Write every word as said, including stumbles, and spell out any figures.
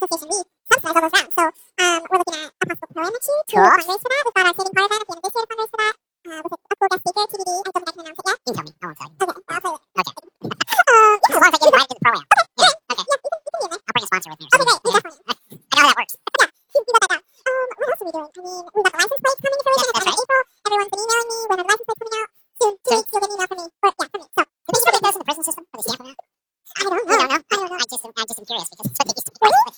Association, we subsidize all those rounds. So um, we're looking at a possible program next year to cool. fundraise for that. We've got our saving part of that at the end of this year to fundraise for that. Uh, with a, a cool guest speaker, T B D. I don't think I can announce it yet. You can tell me. I won't tell you. Okay, well, I'll tell you. Okay. um, yeah. As long as I get invited to the program. Okay, yeah, okay. Yeah, you can, you can be in there. I'll bring a sponsor with me or something. Okay, great. Yeah. Definitely. I know how that works. Yeah, you got that down. Um, what else are we doing? I mean, we've got the license plates